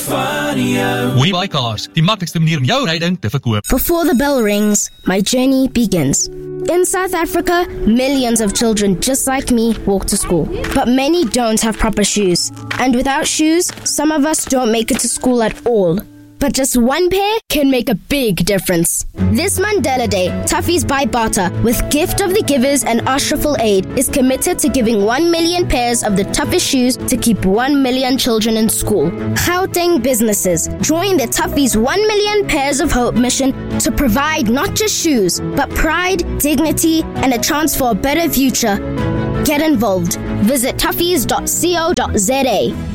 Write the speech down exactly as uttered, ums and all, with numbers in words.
Stefania. WeBuyCars, die maklikste manier om jou ryding te verkoop. Before the bell rings, my journey begins. In South Africa, millions of children just like me walk to school. But many don't have proper shoes. And without shoes, some of us don't make it to school at all. But just one pair can make a big difference. This Mandela Day, Toughies by Barter, with Gift of the Givers and Ashraful Aid, is committed to giving one million pairs of the toughest shoes to keep one million children in school. Gauteng businesses, join the Toughies one million Pairs of Hope mission to provide not just shoes, but pride, dignity, and a chance for a better future. Get involved. Visit toughies dot co dot za.